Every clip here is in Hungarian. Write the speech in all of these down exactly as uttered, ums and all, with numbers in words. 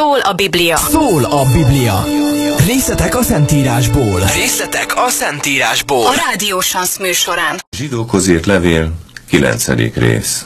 Szól a Biblia. Szól a Biblia. Részletek a Szentírásból. Részletek a Szentírásból. A Rádió Sansz műsorán. Zsidókhoz írt levél, kilencedik rész.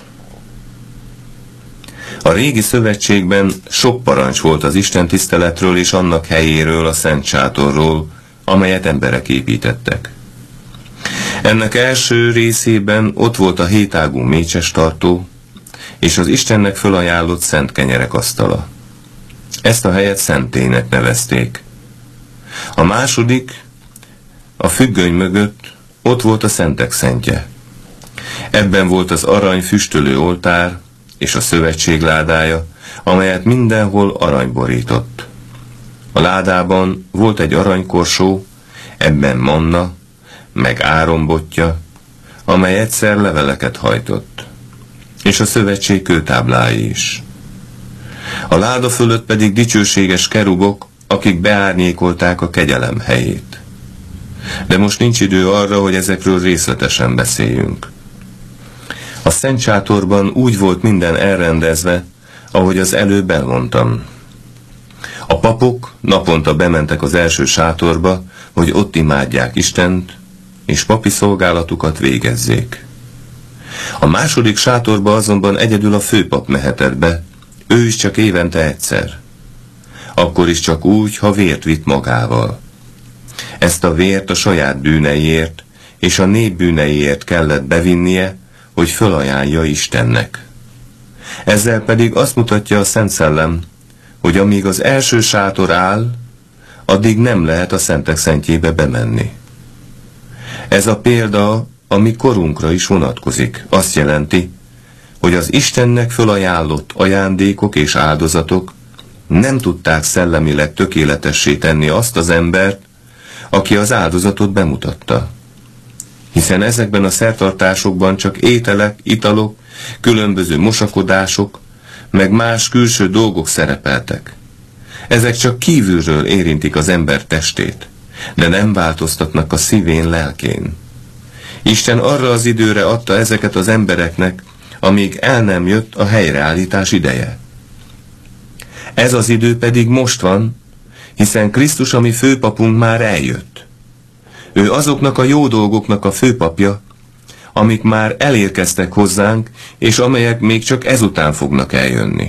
A régi szövetségben sok parancs volt az Isten tiszteletről és annak helyéről, a Szent Sátorról, amelyet emberek építettek. Ennek első részében ott volt a hétágú mécsestartó, és az Istennek fölajánlott szent kenyerek asztala. Ezt a helyet szentélynek nevezték. A második, a függöny mögött ott volt a szentek szentje. Ebben volt az arany füstölő oltár és a szövetség ládája, amelyet mindenhol arany borított. A ládában volt egy aranykorsó, ebben manna, meg árombotja, amely egyszer leveleket hajtott, és a szövetség kőtáblái is. A láda fölött pedig dicsőséges kerubok, akik beárnyékolták a kegyelem helyét. De most nincs idő arra, hogy ezekről részletesen beszéljünk. A Szent Sátorban úgy volt minden elrendezve, ahogy az előbb elmondtam. A papok naponta bementek az első sátorba, hogy ott imádják Istent, és papi szolgálatukat végezzék. A második sátorba azonban egyedül a főpap mehetett be, ő is csak évente egyszer. Akkor is csak úgy, ha vért vitt magával. Ezt a vért a saját bűneiért és a nép bűneiért kellett bevinnie, hogy fölajánlja Istennek. Ezzel pedig azt mutatja a Szent Szellem, hogy amíg az első sátor áll, addig nem lehet a szentek szentjébe bemenni. Ez a példa a mi korunkra is vonatkozik. Azt jelenti, hogy az Istennek fölajánlott ajándékok és áldozatok nem tudták szellemileg tökéletessé tenni azt az embert, aki az áldozatot bemutatta. Hiszen ezekben a szertartásokban csak ételek, italok, különböző mosakodások, meg más külső dolgok szerepeltek. Ezek csak kívülről érintik az ember testét, de nem változtatnak a szívén, lelkén. Isten arra az időre adta ezeket az embereknek, amíg el nem jött a helyreállítás ideje. Ez az idő pedig most van, hiszen Krisztus, a mi főpapunk, már eljött. Ő azoknak a jó dolgoknak a főpapja, amik már elérkeztek hozzánk, és amelyek még csak ezután fognak eljönni.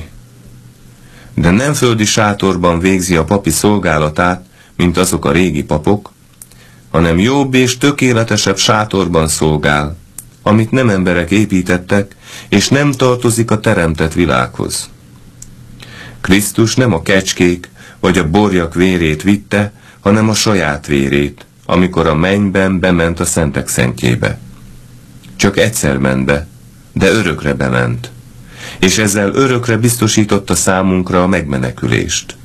De nem földi sátorban végzi a papi szolgálatát, mint azok a régi papok, hanem jobb és tökéletesebb sátorban szolgál, amit nem emberek építettek, és nem tartozik a teremtett világhoz. Krisztus nem a kecskék vagy a borjak vérét vitte, hanem a saját vérét, amikor a mennyben bement a szentek szentjébe. Csak egyszer ment be, de örökre bement, és ezzel örökre biztosította számunkra a megmenekülést.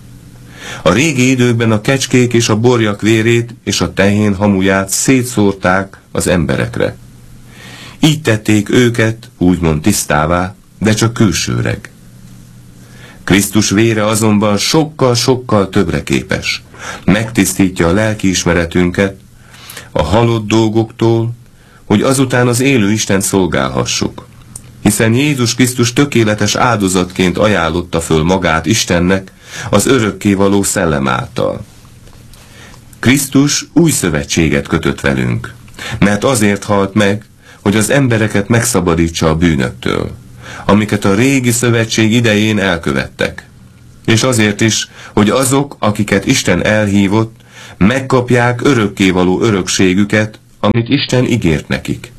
A régi időkben a kecskék és a borjak vérét és a tehén hamuját szétszórták az emberekre. Így tették őket úgymond tisztává, de csak külsőreg. Krisztus vére azonban sokkal-sokkal többre képes. Megtisztítja a lelkiismeretünket a halott dolgoktól, hogy azután az élő Istent szolgálhassuk. Hiszen Jézus Krisztus tökéletes áldozatként ajánlotta föl magát Istennek az örökkévaló Szellem által. Krisztus új szövetséget kötött velünk, mert azért halt meg, hogy az embereket megszabadítsa a bűnöktől, amiket a régi szövetség idején elkövettek. És azért is, hogy azok, akiket Isten elhívott, megkapják örökkévaló örökségüket, amit Isten ígért nekik.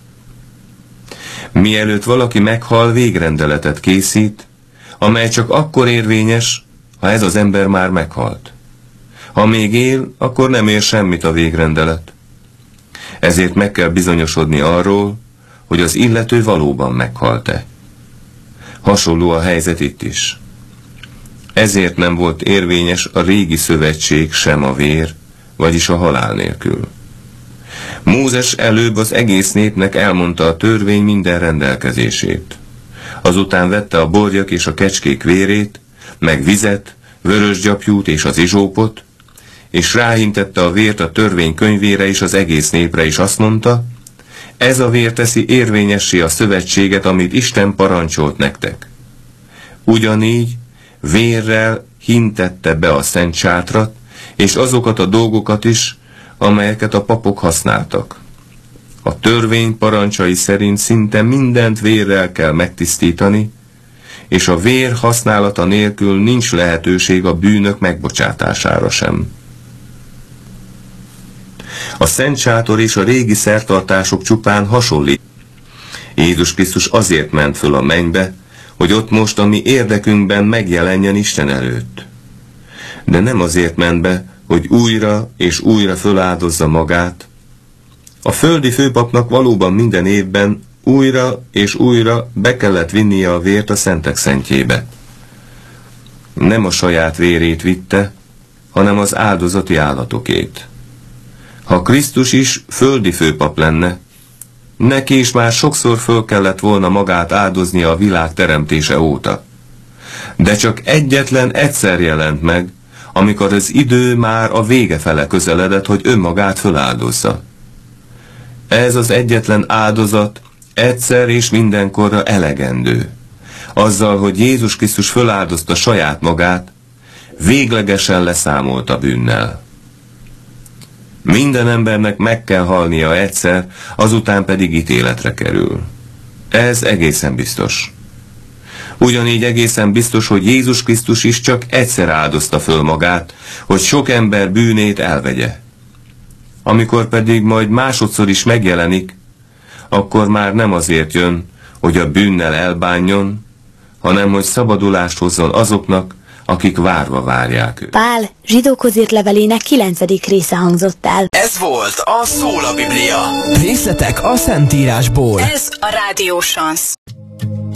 Mielőtt valaki meghal, végrendeletet készít, amely csak akkor érvényes, ha ez az ember már meghalt. Ha még él, akkor nem ér semmit a végrendelet. Ezért meg kell bizonyosodni arról, hogy az illető valóban meghalt-e. Hasonló a helyzet itt is. Ezért nem volt érvényes a régi szövetség sem a vér, vagyis a halál nélkül. Mózes előbb az egész népnek elmondta a törvény minden rendelkezését. Azután vette a borjak és a kecskék vérét, meg vizet, vörös gyapjút és az izsópot, és ráhintette a vért a törvény könyvére és az egész népre, és azt mondta, ez a vér teszi érvényessé a szövetséget, amit Isten parancsolt nektek. Ugyanígy vérrel hintette be a szent sátrat, és azokat a dolgokat is, amelyeket a papok használtak. A törvény parancsai szerint szinte mindent vérrel kell megtisztítani, és a vér használata nélkül nincs lehetőség a bűnök megbocsátására sem. A szent sátor és a régi szertartások csupán hasonlít. Jézus Krisztus azért ment föl a mennybe, hogy ott most a mi érdekünkben megjelenjen Isten előtt. De nem azért ment be, hogy újra és újra föláldozza magát. A földi főpapnak valóban minden évben újra és újra be kellett vinnie a vért a szentek szentjébe. Nem a saját vérét vitte, hanem az áldozati állatokét. Ha Krisztus is földi főpap lenne, neki is már sokszor föl kellett volna magát áldoznia a világ teremtése óta. De csak egyetlen egyszer jelent meg, amikor az idő már a vége fele közeledett, hogy önmagát föláldozza. Ez az egyetlen áldozat egyszer és mindenkorra elegendő. Azzal, hogy Jézus Krisztus föláldozta saját magát, véglegesen leszámolt a bűnnel. Minden embernek meg kell halnia egyszer, azután pedig ítéletre kerül. Ez egészen biztos. Ugyanígy egészen biztos, hogy Jézus Krisztus is csak egyszer áldozta föl magát, hogy sok ember bűnét elvegye. Amikor pedig majd másodszor is megjelenik, akkor már nem azért jön, hogy a bűnnel elbánjon, hanem hogy szabadulást hozzon azoknak, akik várva várják őt. Pál zsidókhoz írt levelének kilencedik része hangzott el. Ez volt a Szól a Biblia. Részletek a Szentírásból. Ez a Rádió Sansz.